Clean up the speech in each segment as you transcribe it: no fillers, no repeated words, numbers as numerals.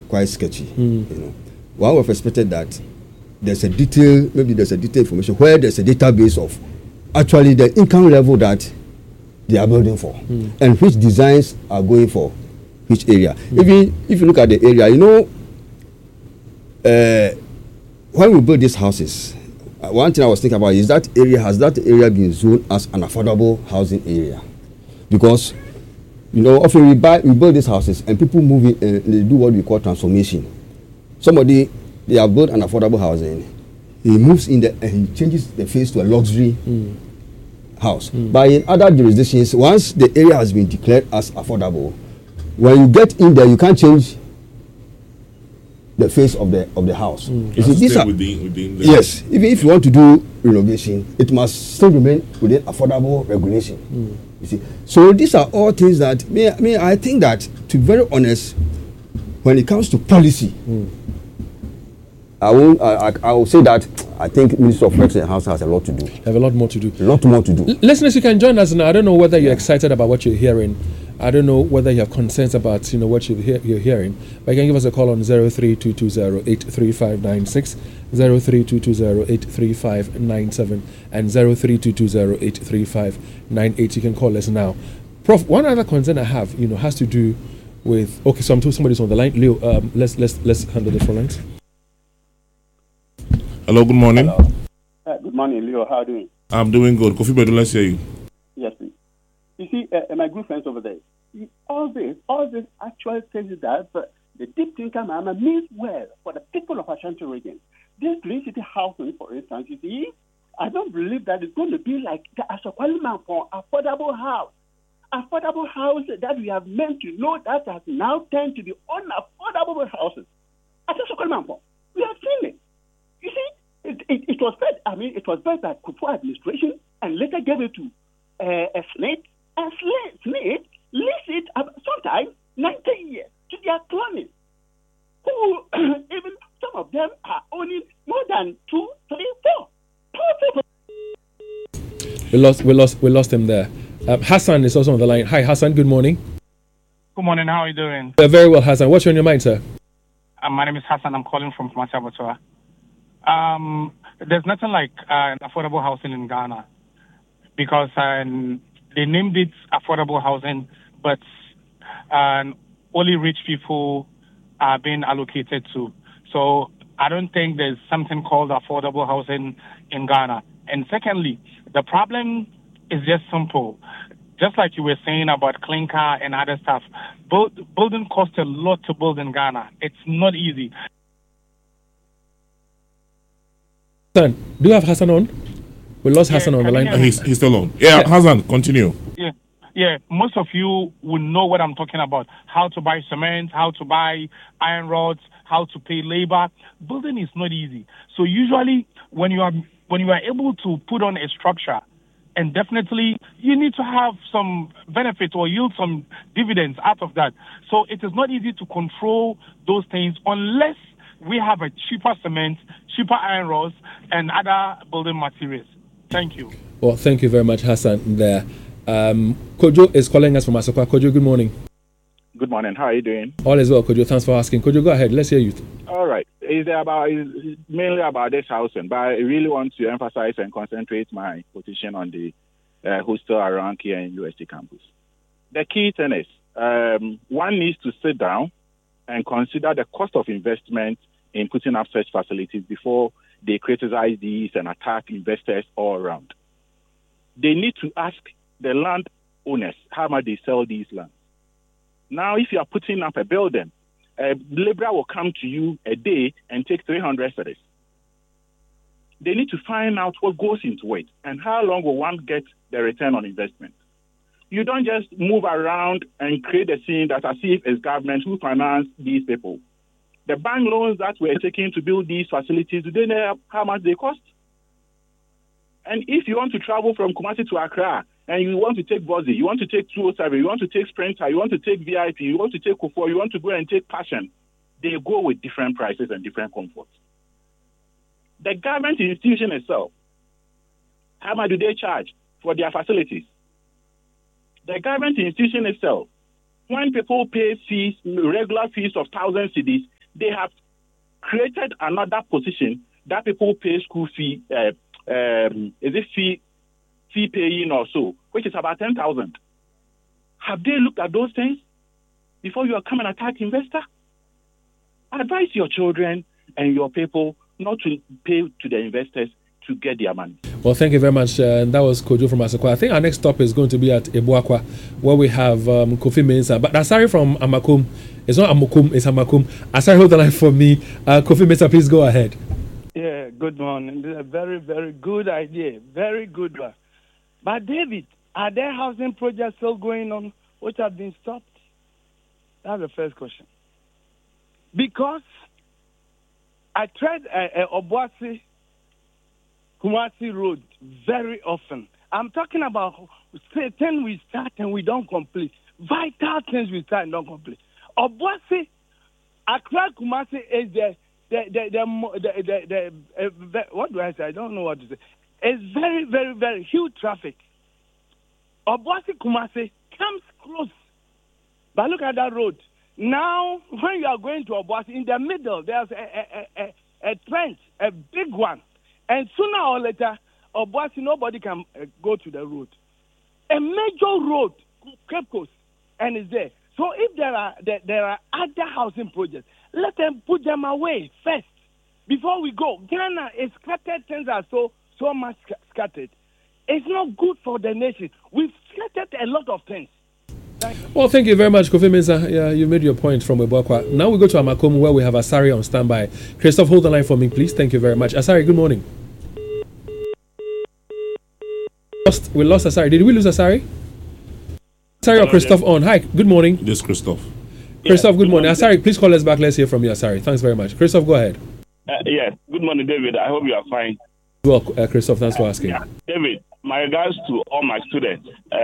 quite sketchy. You know, one would have expected that there's a detailed information where there's a database of actually the income level that they are building for and which designs are going for which area. Even if you look at the area, you know, when we build these houses, one thing I was thinking about is that area been zoned as an affordable housing area? Because, you know, often we build these houses and people move in and they do what we call transformation. Somebody, they have built an affordable housing, he moves in there and he changes the face to a luxury house. But in other jurisdictions, once the area has been declared as affordable, when you get in there, you can't change the face of the house. You see, these are within the yes. Even if you want to do renovation, it must still remain within affordable regulation. You see, so these are all things that I think that, to be very honest, when it comes to policy, I will say that I think Minister of Works and Housing has a lot to do. Have a lot more to do. A lot more to do. Listeners, you can join us now. I don't know whether you're excited about what you're hearing. I don't know whether you have concerns about what you're hearing. But you can give us a call on 03220-83596, 03220-83597, and 03220-83598. You can call us now. Prof, one other concern I have, has to do with. Okay, so I'm told somebody's on the line. Leo, let's handle the phone lines. Hello, good morning. Hello. Good morning, Leo. How are you doing? I'm doing good. Kofi Bedu, let's hear you. Yes, please. You see, my good friends over there, all this actually tells you that the deep thinker mama means well for the people of Ashanti region. This Green City housing, for instance, you see, I don't believe that it's going to be like the Asakwaliman for affordable house. Affordable house that we have meant to know that has now turned to be unaffordable houses. Asakwaliman for. We have seen it. You see, it was said, it was said that Kufuor administration and later gave it to a Smith, and Smith leased it sometimes 90 years to their cronies, who even some of them are owning more than 2, 3, 4 people. We lost him there. Hassan is also on the line. Hi, Hassan. Good morning. Good morning. How are you doing? Very well, Hassan. What's on your mind, sir? My name is Hassan. I'm calling from Kumasi, Abuja. There's nothing like an affordable housing in Ghana, because they named it affordable housing, but only rich people are being allocated to. So I don't think there's something called affordable housing in Ghana. And secondly, the problem is just simple. Just like you were saying about clinker and other stuff, building costs a lot to build in Ghana. It's not easy. Hassan, do you have Hassan on? We lost Hassan on the line. He's still on. Yeah, Hassan, continue. Yeah. Most of you will know what I'm talking about. How to buy cement, how to buy iron rods, how to pay labor. Building is not easy. So usually when you are able to put on a structure, and definitely you need to have some benefit or yield some dividends out of that. So it is not easy to control those things unless we have a cheaper cement, cheaper iron rods, and other building materials. Thank you. Well, thank you very much, Hassan, there. Kojo is calling us from Asokwa. Kojo, good morning. Good morning. How are you doing? All is well, Kojo. Thanks for asking. Kojo, go ahead. Let's hear you. All right. It's mainly about this housing, but I really want to emphasize and concentrate my position on the hostel around here in UST campus. The key thing is one needs to sit down and consider the cost of investment in putting up such facilities before they criticize these and attack investors all around. They need to ask the land owners how much they sell these lands. Now, if you are putting up a building, a laborer will come to you a day and take 300 cedis. They need to find out what goes into it and how long will one get the return on investment. You don't just move around and create a scene that as if it's government who finance these people. The bank loans that we're taking to build these facilities, do they know how much they cost? And if you want to travel from Kumasi to Accra and you want to take Bozi, you want to take 207, you want to take Sprinter, you want to take VIP, you want to take Kufuor, you want to go and take Passion, they go with different prices and different comforts. The government institution itself, how much do they charge for their facilities? The government institution itself, when people pay fees, regular fees of 1,000 cedis, they have created another position that people pay school fee. Is it fee paying or so, which is about 10,000. Have they looked at those things before you come and attack investor? Advise your children and your people not to pay to the investors to get their money. Well, thank you very much. That was Kojo from Asokwa. I think our next stop is going to be at Ebuakwa, where we have Kofi Mensah. But Asari from Amakum. It's not Amukum, it's Amakum. Asari, hold the line for me. Kofi Mensah, please go ahead. Yeah, good morning. This is a very, very good idea. Very good one. But David, are there housing projects still going on which have been stopped? That's the first question. Because I tread Obuasi Kumasi Road very often. I'm talking about things we start and we don't complete. Vital things we start and don't complete. Obuasi, Accra Kumasi is the what do I say? I don't know what to say. It's very, very, very huge traffic. Obuasi Kumasi comes close. But look at that road. Now, when you are going to Obuasi, in the middle, there's a trench, a big one. And sooner or later, Obuasi, nobody can go to the road. A major road, Cape Coast, and it's there. So if there are other housing projects, let them put them away first before we go. Ghana is scattered, things are so much scattered. It's not good for the nation. We've scattered a lot of things. Well, thank you very much, Kofi Mensah. Yeah, you made your point from Ebuakwa. Now we go to Amakom, where we have Asari on standby. Christoph, hold the line for me, please. Thank you very much. Asari, good morning. We lost Asari. Did we lose Asari? Asari or Christoph on? Hi, good morning. This is Christoph. Christoph, good morning. Asari, please call us back. Let's hear from you, Asari. Thanks very much. Christoph, go ahead. Yes, good morning, David. I hope you are fine. Well, Christoph, thanks for asking. David, my regards to all my students.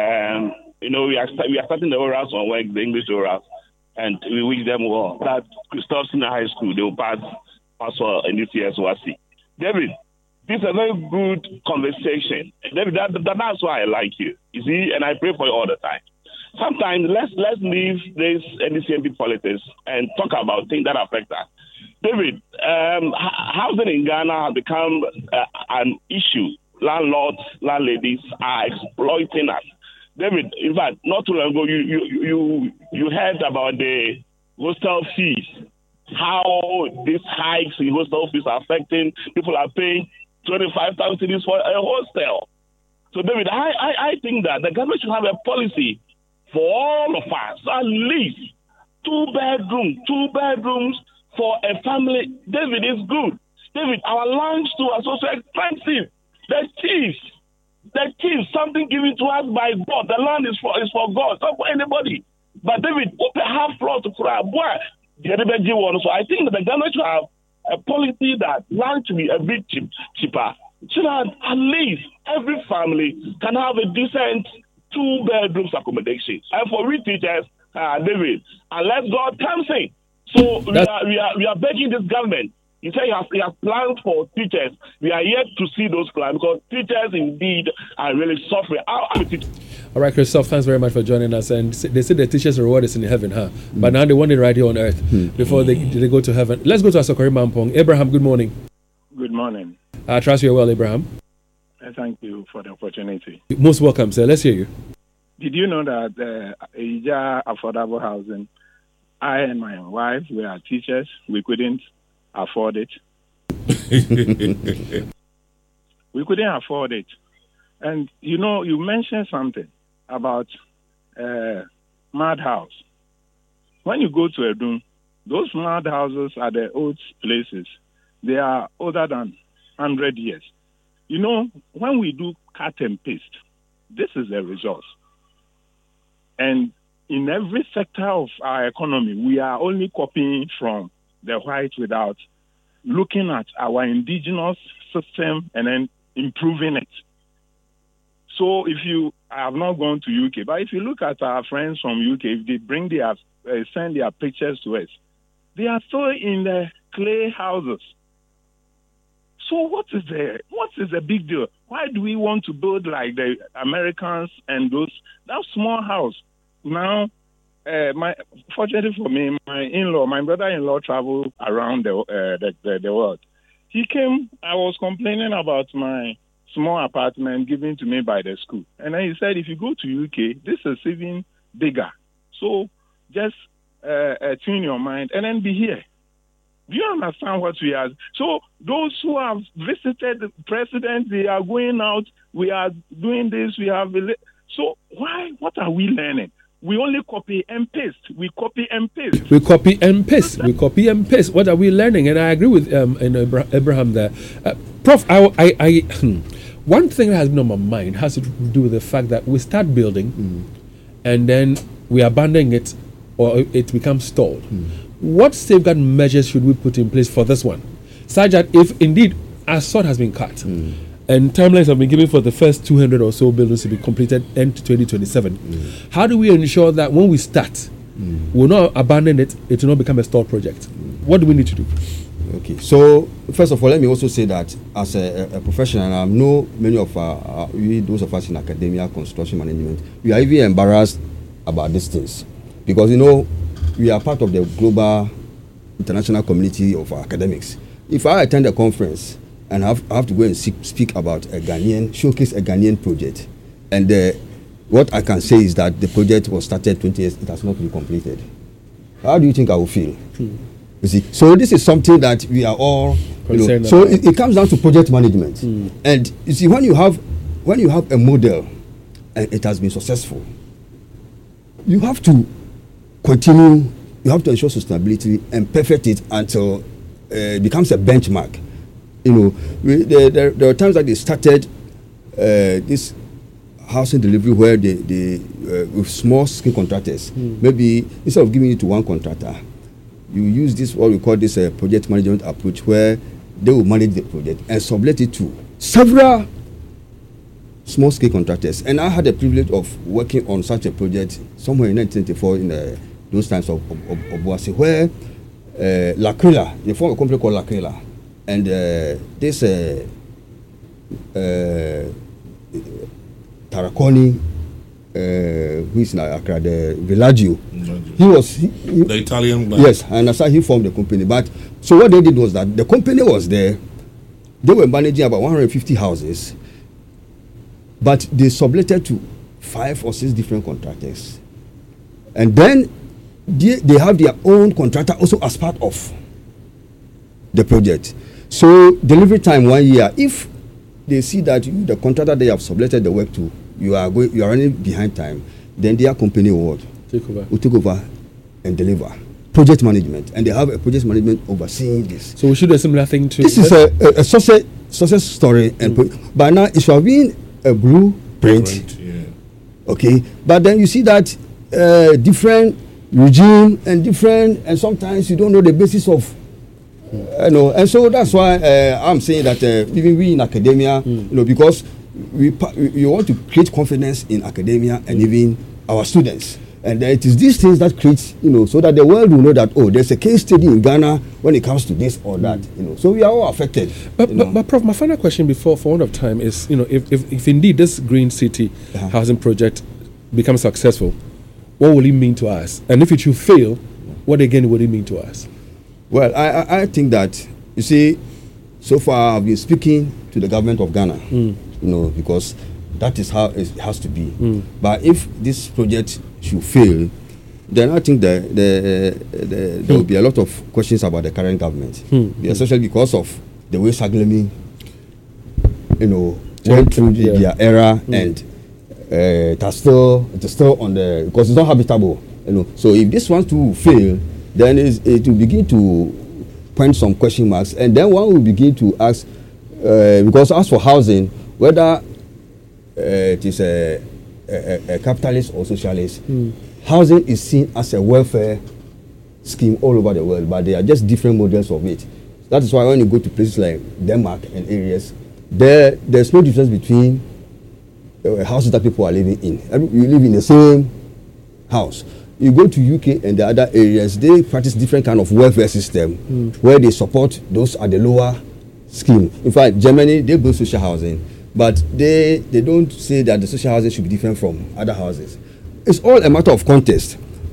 We are starting the orals on work, the English orals, and we wish them well. That Christoph Senior High School, they will pass for a new CSORC. David, this is a very good conversation. David, that's why I like you. You see, and I pray for you all the time. Sometimes let's leave this NDCMP politics and talk about things that affect us. David, housing in Ghana has become an issue. Landlords, landladies are exploiting us. David, in fact, not too long ago, you heard about the hostel fees, how these hikes in hostel fees are affecting people are paying 25,000 cedis for a hostel. So, David, I think that the government should have a policy for all of us, at least two bedrooms for a family. David, is good. David, our lunch too are so expensive. The cheese, something given to us by God. The land is for God, not for anybody. But David, open half floor to cry. Boy, so I think that the government should have a policy that land should be a bit cheaper. So that at least every family can have a decent 2 bedrooms accommodation. And for we teachers, David, unless God comes in. So we are begging this government. He said he has plans for teachers. We are yet to see those plans because teachers indeed are really suffering. All right, Christoph, thanks very much for joining us. And they say the teachers' reward is in heaven, huh? But now they want it right here on earth before they go to heaven. Let's go to Asokori Mampong. Abraham, good morning. Good morning. I trust you're well, Abraham. Thank you for the opportunity. Most welcome, sir. Let's hear you. Did you know that Ija Affordable Housing, I and my wife, we are teachers. We couldn't afford it. We couldn't afford it. And, you mentioned something about madhouse. When you go to a room, those madhouses are the old places. They are older than 100 years. When we do cut and paste, this is the result. And in every sector of our economy, we are only copying from the white without looking at our indigenous system and then improving it. So I have not gone to UK, but if you look at our friends from UK, if they send their pictures to us, they are still in the clay houses. So what is the big deal? Why do we want to build like the Americans and that small house? Now, Fortunately for me, my brother-in-law traveled around the world. He came. I was complaining about my small apartment given to me by the school, and then he said, if you go to UK, this is even bigger. So just tune your mind and then be here. Do you understand what we are? So those who have visited the president, they are going out. We are doing this. We have. So why? What are we learning? We only copy and paste. We copy and paste. We copy and paste. We copy and paste. What are we learning? And I agree with Abraham there. Prof, one thing that has been on my mind has to do with the fact that we start building and then we abandon it or it becomes stalled. What safeguard measures should we put in place for this one? Such that if indeed a sort has been cut and timelines have been given for the first 200 or so buildings to be completed end 2027, how do we ensure that when we start, we'll not abandon it, it will not become a stalled project? What do we need to do? Okay, so first of all, let me also say that as a professional, and I know many of those of us in academia, construction management, we are even embarrassed about these things because, you know, we are part of the global international community of academics. If I attend a conference and I have to go and speak about showcase a Ghanaian project, and what I can say is that the project was started 20 years, it has not been completed. How do you think I will feel? You see, so this is something that we are all, so it comes down to project management. And you see, when you have a model and it has been successful, you have to continue, you have to ensure sustainability and perfect it until it becomes a benchmark. You know, there are times that they started this housing delivery where they with small scale contractors, maybe instead of giving it to one contractor, you use this, what we call this project management approach, where they will manage the project and sublet it to several small scale contractors. And I had the privilege of working on such a project somewhere in 1994 in those times of Obuasi, where L'Aquila, they formed a company called L'Aquila, and this Tarakoni, who is in Accra, the Villaggio, he was the Italian guy. Yes, and that's how he formed the company. But so what they did was that the company was there, they were managing about 150 houses, but they subletted to 5 or 6 different contractors, and then they have their own contractor also as part of the project. So delivery time 1 year. If they see that the contractor they have subletted the work to, you are running behind time, then their company will take over and deliver project management, and they have a project management overseeing this. So we should do a similar thing to this. Is a success story, and by now it should have been a blueprint. Okay, but then you see that different regime and sometimes you don't know the basis of and so that's why I'm saying that even we in academia, because we want to create confidence in academia and even our students, and it is these things that creates, so that the world will know that there's a case study in Ghana when it comes to this or that, so we are all affected. But Prof, my final question before for one of time is, if indeed this Green City housing project becomes successful, what will it mean to us? And if it should fail, what again would it mean to us? Well, I think that, you see, so far I've been speaking to the government of Ghana, because that is how it has to be. But if this project should fail, then I think there will be a lot of questions about the current government, especially because of the way Saglemi, went through their era, and it's still on the, because it's not habitable. So if this one to fail, then it will begin to point some question marks, and then one will begin to ask, because as for housing, whether it is a capitalist or socialist, housing is seen as a welfare scheme all over the world, but there are just different models of it. That is why when you go to places like Denmark and areas, there's no difference between houses that people are living in. You live in the same house. You go to UK and the other areas, they practice different kind of welfare system where they support those at the lower scheme. In fact, Germany, they build social housing, but they don't say that the social housing should be different from other houses. It's all a matter of context.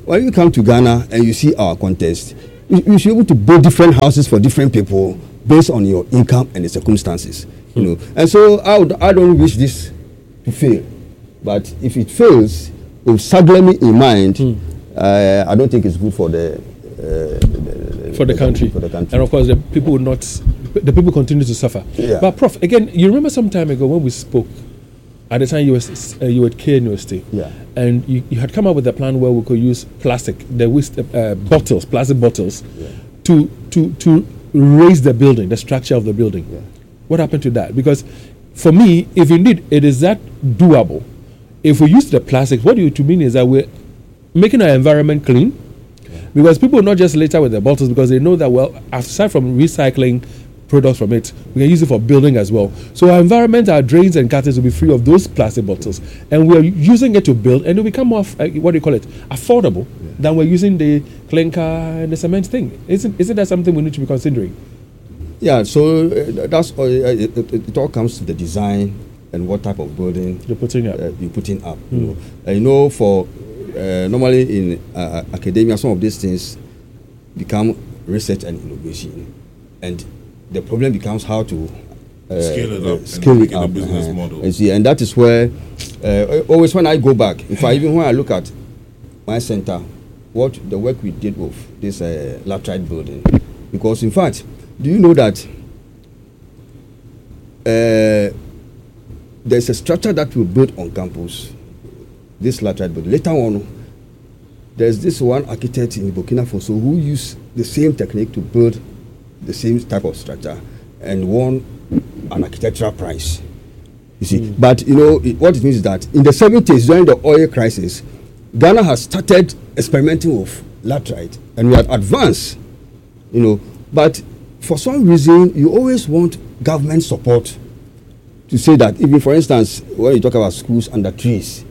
when you come to Ghana and you see our context, you should be able to build different houses for different people based on your income and the circumstances. You know, and so I don't wish this to fail, but if it fails with Saglemi in mind, I don't think it's good for the country. And of course, the people continue to suffer. Yeah. But Prof, again, you remember some time ago when we spoke, at the time you were at KNUST, and you had come up with a plan where we could use plastic, plastic bottles, to raise the building, the structure of the building. Yeah. What happened to that? Because for me, if indeed it is that doable, if we use the plastic, what you mean is that we're making our environment clean, because people will not just litter with the bottles because they know that, well, aside from recycling products from it, we can use it for building as well. So our environment, our drains and gutters will be free of those plastic bottles, and we're using it to build, and it will become more affordable than we're using the clinker and the cement thing. Isn't that something we need to be considering? Yeah, so that's it all comes to the design and what type of building you're putting up. You know, for normally in academia, some of these things become research and innovation, and the problem becomes how to scale it up, a business model. You see, and that is where always when I go back, when I look at my center, the work we did with this latrite building, because in fact, do you know that there's a structure that we built on campus, this latrite building. Later on, there's this one architect in Burkina Faso who used the same technique to build the same type of structure and won an architectural prize. You see, but you know what it means is that in the 70s, during the oil crisis, Ghana has started experimenting with latrite, and we had advanced. You know, but for some reason, you always want government support to say that, even for instance, when you talk about schools under trees,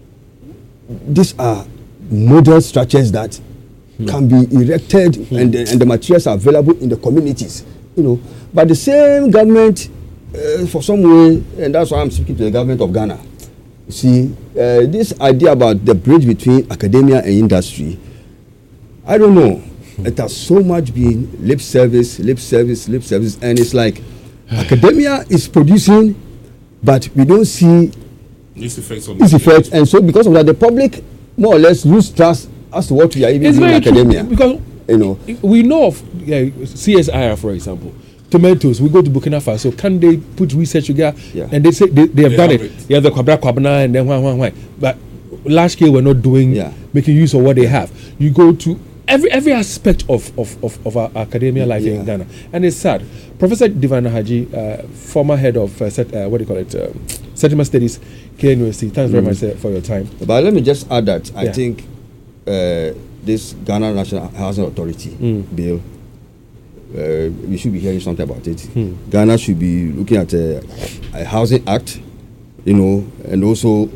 these are model structures that can be erected and the materials are available in the communities, you know. But the same government, for some way, and that's why I'm speaking to the government of Ghana. You see, this idea about the bridge between academia and industry, I don't know. It has so much been lip service, and it's like academia is producing, but we don't see its effects and so because of that, the public more or less lose trust as to what we are even doing in academia. Because you know, we know of CSIR, for example, tomatoes. We go to Burkina Faso. Can they put research together? Yeah. And they say they have done it. Yeah, the kwabra, and then why. But large scale, we're not doing making use of what they have. You go to every aspect of our academia life in Ghana, and it's sad. Professor Divana Haji, former head of settlement studies, KNUST. Thanks very much for your time. But let me just add that I think this Ghana National Housing Authority bill, we should be hearing something about it. Ghana should be looking at a housing act, you know, and also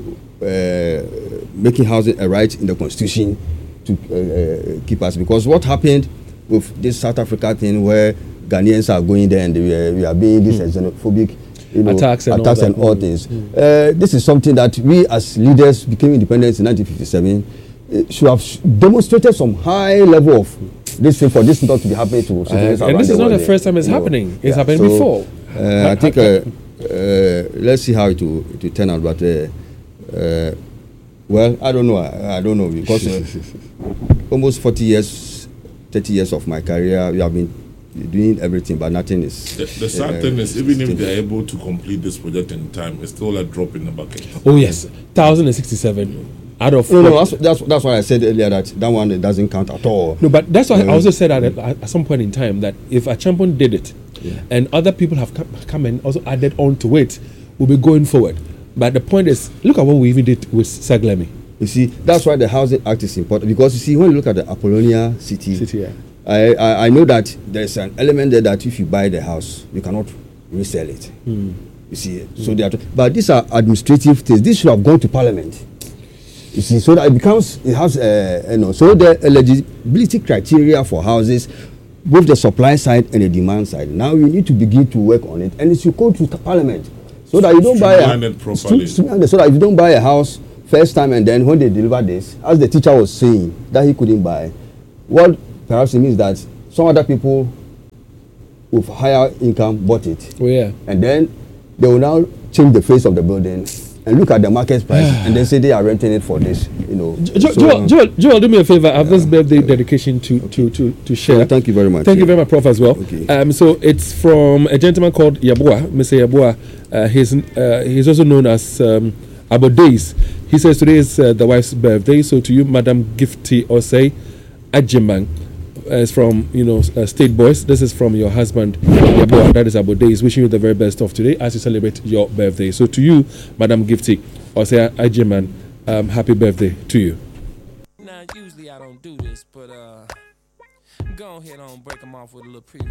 making housing a right in the constitution to keep us, because what happened with this South Africa thing where Ghanaians are going there and we are being this xenophobic, you know, attacks and all things. This is something that we as leaders became independent in 1957 should have demonstrated some high level of this thing for this not to be happening to citizens around the world. And this is not the first time it's happening. It's happened before. I think let's see how it will turn out, but well, I don't know because almost 40 years, 30 years of my career, we have been doing everything, but nothing is. The sad thing is, even if they are able to complete this project in time, it's still a drop in the bucket. Oh yes, 1,067 out of. No, that's why I said earlier that one doesn't count at all. No, but that's why I also said that at some point in time that if a champion did it, and other people have come and also added on to it, we'll be going forward. But the point is, look at what we even did with Saglemi. You see, that's why the Housing Act is important, because you see, when you look at the Apollonia city, I know that there's an element there that if you buy the house, you cannot resell it. You see, so but these are administrative things. This should have gone to Parliament. You see, so that it has so the eligibility criteria for houses, both the supply side and the demand side. Now you need to begin to work on it, and it should go to Parliament. So that you don't buy so that if you don't buy a house first time, and then when they delivered this, as the teacher was saying that he couldn't buy, what perhaps it means that some other people with higher income bought it. Oh yeah. And then they will now change the face of the building and look at the market price and then say they are renting it for this, you know. Joel, do me a favor. I have this birthday dedication to share. Thank you very much. Thank you very much, Prof, as well. Okay. So it's from a gentleman called Yabua, Mr. Yabua. He's also known as Abodays. He says today is the wife's birthday. So to you, Madam Gifty Osei Ajimang. Is from State Boys. This is from your husband Yabua, that is Abodays, wishing you the very best of today as you celebrate your birthday. So to you, Madam Gifty Osei Ajimang, happy birthday to you. Now usually I don't do this, but go ahead and break them off with a little preview.